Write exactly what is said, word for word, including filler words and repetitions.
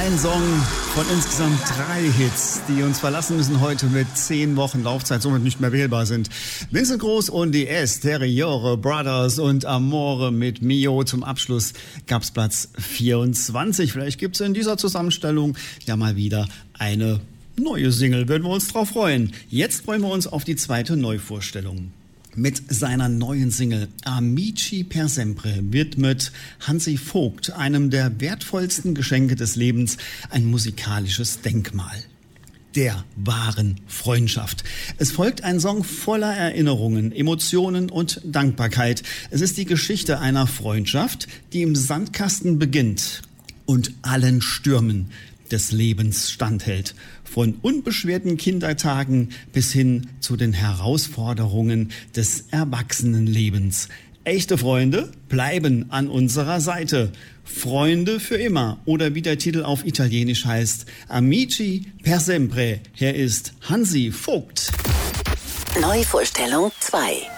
Ein Song von insgesamt drei Hits, die uns verlassen müssen heute mit zehn Wochen Laufzeit, somit nicht mehr wählbar sind. Vincent Groß und die Esteriore Brothers und Amore mit Mio. Zum Abschluss gab's Platz vierundzwanzig. Vielleicht gibt's in dieser Zusammenstellung ja mal wieder eine neue Single. Würden wir uns drauf freuen. Jetzt freuen wir uns auf die zweite Neuvorstellung. Mit seiner neuen Single Amici per sempre widmet Hansi Vogt einem der wertvollsten Geschenke des Lebens ein musikalisches Denkmal. Der wahren Freundschaft. Es folgt ein Song voller Erinnerungen, Emotionen und Dankbarkeit. Es ist die Geschichte einer Freundschaft, die im Sandkasten beginnt und allen Stürmen des Lebens standhält. Von unbeschwerten Kindertagen bis hin zu den Herausforderungen des Erwachsenenlebens. Echte Freunde bleiben an unserer Seite. Freunde für immer oder wie der Titel auf Italienisch heißt, Amici per sempre. Hier ist Hansi Vogt. Neuvorstellung zwei.